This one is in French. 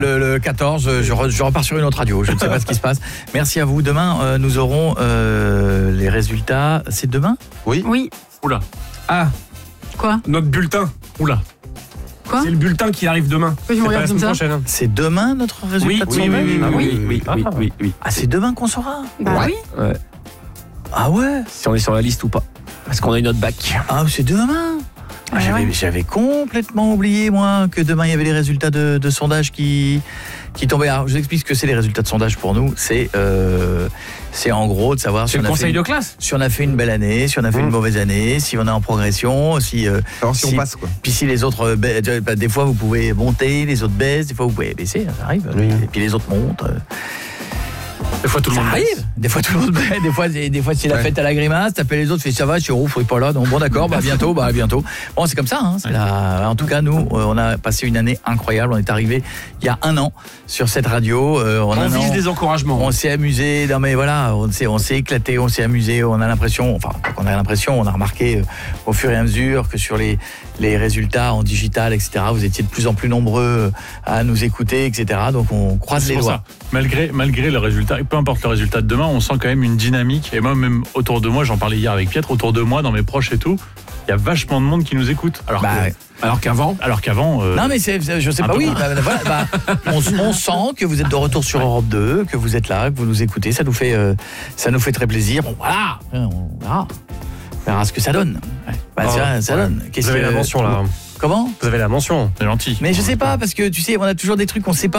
Le 14, je repars sur une autre radio. Je ne sais pas ce qui se passe. Merci à vous. Demain, nous aurons les résultats. C'est demain ? Oui. Oula. Ah, Quoi ? Notre bulletin. Oula. Quoi ? C'est le bulletin qui arrive demain. Oui, je me C'est pas la regarde comme semaine ça. prochaine. C'est demain notre résultat de sondage ? oui. Ah, c'est demain qu'on saura ? Bah oui. Ouais. Ah ouais ? Si on est sur la liste ou pas. Parce qu'on a une autre bac. Ah, c'est demain ? Ah, j'avais complètement oublié, moi, que demain, il y avait les résultats de sondage qui tombaient. Alors, je vous explique ce que c'est les résultats de sondage pour nous. C'est en gros de savoir C'est le conseil de classe. si on a fait une belle année, si on a fait une mauvaise année, si on est en progression, si Alors si on passe quoi. puis si les autres des fois vous pouvez monter, les autres baissent, des fois vous pouvez baisser, ça arrive. Oui. Et puis les autres montent. Des fois, tout le Ça monde arrive. Des fois tout le monde baisse, des fois c'est la fête à la grimace, t'appelles les autres, fais ça va, je suis ouf, pas là. Donc bon d'accord, bientôt. Bon, c'est comme ça hein, en tout cas nous on a passé une année incroyable, on est arrivé il y a 1 an sur cette radio, On vise des encouragements. on s'est amusé, non mais voilà, on s'est éclaté, on s'est amusé, on a l'impression, on a remarqué au fur et à mesure que sur les résultats en digital, etc., vous étiez de plus en plus nombreux à nous écouter, etc. Donc on croise les pour doigts. ça. Malgré le résultat, et peu importe le résultat de demain, on sent quand même une dynamique. Et moi, même autour de moi, j'en parlais hier avec Pietre, autour de moi, dans mes proches et tout, il y a vachement de monde qui nous écoute. Alors qu'avant. Non mais je sais pas, oui. On sent que vous êtes de retour sur Europe 2, que vous êtes là, que vous nous écoutez. Ça nous fait très plaisir. Bon voilà, on verra ce que ça donne. Ça donne. Vous avez la mention là. Comment ? Vous avez la mention. C'est gentil. Mais je sais pas, parce que tu sais, on a toujours des trucs qu'on sait pas.